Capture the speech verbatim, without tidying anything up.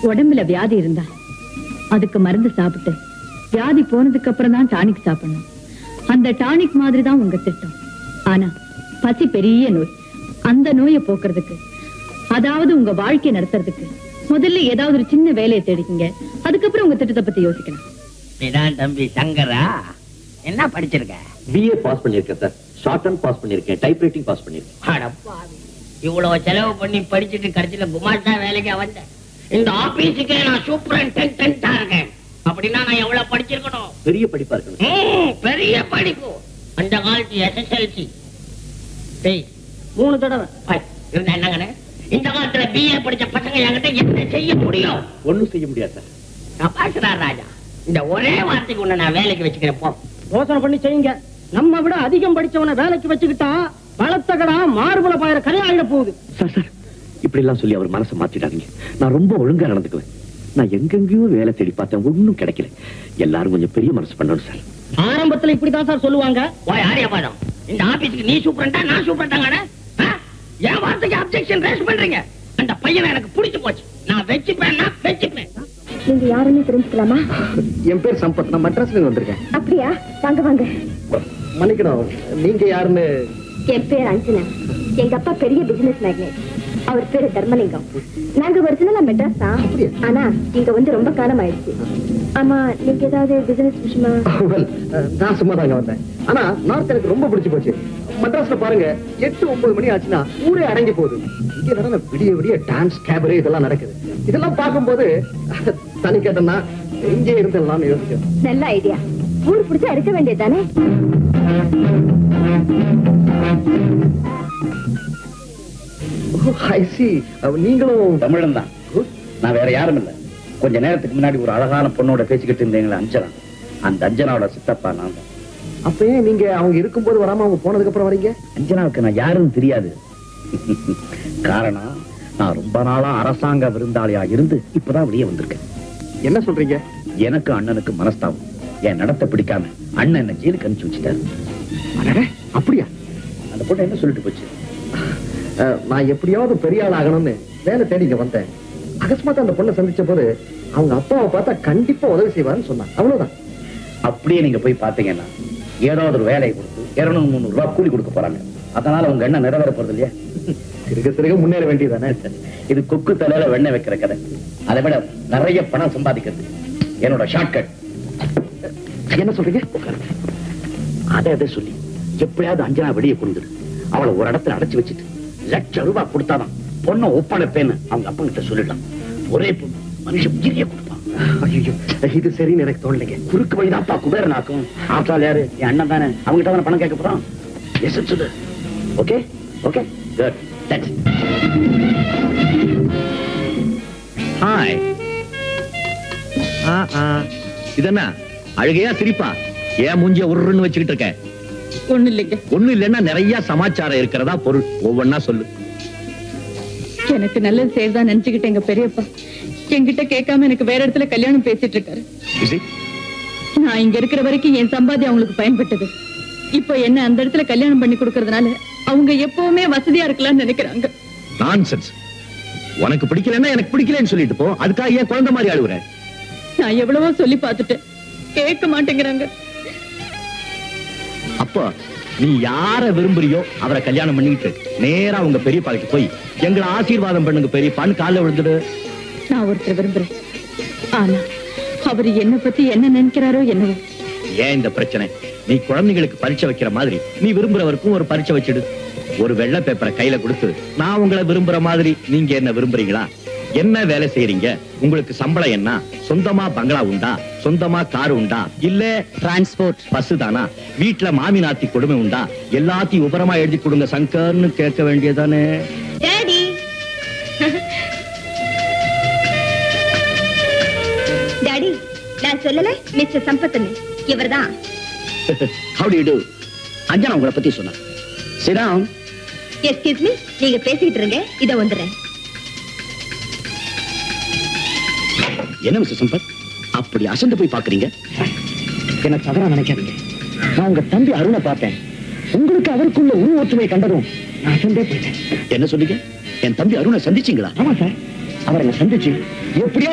உடம்புல வியாதி இருந்தா அதுக்கு மருந்து சாப்பிட்டு வியாதி போனதுக்கு அப்புறம் தான் டானிக் சாப்பிடணும். அந்த டானிக் மாதிரி தான் உங்க திட்டம். ஆனா பசி பெரிய நோய். அந்த நோயை போக்குறதுக்கு, அதாவது உங்க வாழ்க்கை நடத்துறதுக்கு முதல்ல ஏதாவது ஒரு சின்ன வேலையை தேடிக்கீங்க. அதுக்கப்புறம் உங்க திட்டத்தை பத்தி யோசிக்கணும். இதான் தம்பி சங்கரா, என்ன படிச்சிருக்க? பிஏ பாஸ் பண்ணிருக்கேன் சார். ஷார்ட் அண்ட் பாஸ் பண்ணிருக்கேன், டைப் ரைட்டிங் பாஸ் பண்ணிருக்கேன். அடப்பாவி, இவ்வளவு செலவு பண்ணி படிச்சுட்டு கடைசியில குமாஸ்தா வேலைக்கு வந்தேன். இந்த ஆபீஸுக்கே நான் சூப்பரண்டென்டென்டா இருக்கேன். அப்படின்னா நான் எவ்வளவு படிச்சிருக்கணும்? பெரிய படிப்பா இருக்கணும். ம், பெரிய படிப்பு. அந்த காலத்து எஸ்எஸ்எல்சி மூணு தடவை இருந்தா என்னங்கன்னு. இந்த காலத்துல பிஏ படிச்ச பசங்க என்கிட்ட என்ன செய்ய முடியும்? ஒண்ணும் செய்ய முடியாது சார். நான் ராஜா, இந்த ஒரே வார்த்தைக்கு உன்னை நான் வேலைக்கு வச்சுக்கிறேன். போ, யோசனை பண்ணி செய்யுங்க. நம்ம விட அதிகம் படிச்சவனை வேலைக்கு வச்சுக்கிட்டா பலத்த கடா மார்புல பாயிர கரையாயிட போகுது. சார் சார் இப்படி எல்லாம் சொல்லி அவர் மனசை மாத்திடாதீங்க. நான் ரொம்ப ஒழுங்கா நடந்துக்குவேன். நான் எங்கெங்கயோ வேலை தேடி பார்த்தேன், ஒன்னும் கிடைக்கல. எல்லாரும் கொஞ்சம் பெரிய மனசு பண்ணணும் சார். ஆரம்பத்துல இப்படிதான் சார் சொல்லுவாங்க. ஆரியபாதம், இந்த ஆபீஸ்க்கு நீ சூப்பரண்டா நான் சூப்பரண்டாங்க? என் வார்த்தைக்கு அப்செக்ஷன் ரேஸ் பண்றீங்க. அந்த பையனை எனக்கு பிடிச்சு போச்சு. நான் வெச்சுப்பேன், நான் வெச்சுப்பேன். நீங்க யாருன்னு தெரிஞ்சுக்கலாமா? என் பேர் சம்பத், நான் மெட்ராஸ்ல இருந்து வந்திருக்கேன். அப்படியா? வாங்க வாங்க. மன்னிக்கணும், நீங்க யாருன்னு? என் பேர் அஞ்சனா. எங்க அப்பா பெரிய பிசினஸ் மேக்னேட். அவர் பேரு தர்மலிங்கம். நாங்க ஒரிஜினலா மெட்ராஸ் தான், ஆனா இங்க வந்து ரொம்ப காலம் ஆயிடுச்சு. ஆமா, நீங்க ஏதாவது பிசினஸ் விஷயமா? நான் சும்மா தாங்க வந்தேன். ஆனா நார்த் எனக்கு ரொம்ப பிடிச்சு போச்சு. மெட்ராஸ்ல பாருங்க, எட்டு ஒன்பது மணி ஆச்சுன்னா ஊரே அடங்கி போகுது. இங்க நடந்த விடிய விடிய டான்ஸ், கேபரே இதெல்லாம் நடக்குது. இதெல்லாம் பார்க்கும்போது தனி கேட்டனா இங்கே இருந்தெல்லாம் யோசிக்கிறேன். நல்ல ஐடியா. ஊர் பிடிச்சா இருக்க வேண்டியதானே? நீங்களும் தமிழன் தான். நான் வேற யாரும் இல்ல. கொஞ்ச நேரத்துக்கு முன்னாடி ஒரு அழகான பொண்ணோட பேசிக்கிட்டு இருந்தீங்களா, அஞ்சனா. அந்த அஞ்சனாவோட சித்தப்பா நான் தான். அப்ப ஏன் நீங்க அவங்க இருக்கும்போது வராம அவங்க போனதுக்கு அப்புறம் வரீங்க? அஞ்சனாவுக்கு நான் யாருன்னு தெரியாது. காரணம், நான் ரொம்ப நாளா அரசாங்க விருந்தாளியா இருந்து இப்பதான் வெளியே வந்திருக்கேன். என்ன சொல்றீங்க? எனக்கு அண்ணனுக்கு மனஸ்தாபம். என் நடத்த பிடிக்காம அண்ணன் என்ன ஜெயிலுக்கு அனுப்பிச்சு வச்சுட்டாரு. அப்படியா? அந்த பொண்ணு என்ன சொல்லிட்டு போச்சு? நான் எப்படியாவது பெரிய ஆள் ஆகணும்னு வேலை தேடிங்க வந்தேன். அகஸ்மாத்தா அந்த பொண்ணை சந்திச்ச போது அவங்க அப்பாவை பார்த்தா கண்டிப்பா உதவி செய்வாருன்னு சொன்னாங்க. அவ்வளவுதான். அப்படியே நீங்க போய் பாத்தீங்கன்னா ஏதாவது ஒரு வேலையை கொடுத்து இருநூறு முந்நூறு ரூபாய் கூலி கொடுக்க போறாங்க. அதனால உங்க எண்ணம் நிறைவேற போறது இல்லையா? சிறுக சிறுக முன்னேற வேண்டியதானே. இது கொக்கு தலையில வெண்ணெய் வைக்கிற கதை. அதை விட நிறைய பணம் சம்பாதிக்கிறது என்னோட ஷார்ட்கட். என்ன சொல்றீங்க? அதை அதை சொல்லி எப்படியாவது அஞ்சனா வெளியே கொண்டுடு. அவளை ஒரு இடத்துல அடைச்சு வச்சுட்டு லட்சம் ரூபாய் கொடுத்தாதான் பொண்ணை ஒப்படைப்பேன்னு அவங்க அப்பா கிட்ட சொல்லிடலாம். ஒரே பொண்ணு மனுஷன் உயிரியே கொடுப்பான். ஐயோ, இது சரின்னு எனக்கு தோணலைங்க. குறுக்கு வழிதான்ப்பா குபேரனாக்கும். ஆற்றால் யாரு? என் அண்ணன் தானே. அவங்க கிட்ட தானே பணம் கேட்க போறான். எஸ் சொல்லு. Okay okay good. Thanks. Hi. இதென்ன அழுகையா சிரிப்பா? ஏன் மூஞ்சிய உருன்னு வச்சுக்கிட்டு இருக்க? ஒண்ணு இல்லைங்க. ஒண்ணு இல்லைன்னா நிறைய சமாச்சாரம் இருக்கிறதா பொருள். ஒவ்வொன்னா சொல்லு. எனக்கு நல்லது செய்யறதா நினைச்சுக்கிட்டு எங்க பெரியப்பா என்கிட்ட கேட்காம எனக்கு வேற இடத்துல கல்யாணம் பேசிட்டு இருக்காரு. நான் இங்க இருக்கிற வரைக்கும் என் சம்பாதி அவங்களுக்கு பயன்பட்டது. இப்போ என்ன அந்த இடத்துல கல்யாணம் பண்ணி கொடுக்கறதுனால அவங்க எப்பவுமே வசதியா இருக்கலாம்னு நினைக்கிறாங்க. நான்சென்ஸ். உனக்கு பிடிக்கலன்னா எனக்கு பிடிக்கலன்னு சொல்லிட்டு போ. அதுக்காக ஏன் குழந்தை மாதிரி ஆடுற? நான் எவ்வளவோ சொல்லி பார்த்துட்டேன், கேட்க மாட்டேங்கிறாங்க. அப்போ நீ யார விரும்புறியோ அவரை கல்யாணம் பண்ணிட்டு நேரா உங்க பெரியப்பாக்கு போய் எங்களை ஆசீர்வாதம் பண்ணுங்க பெரியப்பான்னு காலைல விழுந்துடு. நான் ஒருத்தர் விரும்புறேன், ஆனா அவரு என்ன பத்தி என்ன நினைக்கிறாரோ என்னவோ. ஏன் இந்த பிரச்சனை? நீ குழந்தைகளுக்கு பரீட்சை வைக்கிற மாதிரி நீ விரும்புறவருக்கும் ஒரு பரீட்சை வச்சிடு. ஒரு வெள்ளை பேப்பரை கையில கொடுத்து நான் உங்களை விரும்புற மாதிரி நீங்க என்ன விரும்புறீங்களா, என்ன வேலை செய்யறீங்க, உங்களுக்கு சம்பளம் என்ன, சொந்தமா பங்களா உண்டா, சொந்தமா கார் உண்டா, இல்ல டிரான்ஸ்போர்ட் பஸ் தானா, வீட்டுல மாமி நாத்தி கொடுமை உண்டா, எல்லாத்தையும் உபரமா எழுதி கொடுங்க சங்கர்னு கேட்க வேண்டியதானே. டாடி டாடி நான் சொல்லல மிஸ்டர் சம்பத்னு, இவர்தான். How do you do? Anjana உங்களை பத்தி சொன்னா. Sit down. எஸ்கியூஸ் மீ, நீங்க பேசிட்டு இருங்க, இத வந்துறேன். என்ன மிஸ்டர் சம்பத் அப்படி அசந்து போய் பாக்குறீங்க? என்ன தவறா நினைக்காதீங்க. நான் உங்க தம்பி அருணை பார்த்தேன். உங்களுக்கு அவருக்குள்ள உருவ ஒற்றுமை கண்டதும் நான் அசந்தே போயிட்டேன். என்ன சொல்லுங்க? என் தம்பி அருணை சந்திச்சீங்களா? ஆமா சார், அவரை சந்திச்சு எப்படியா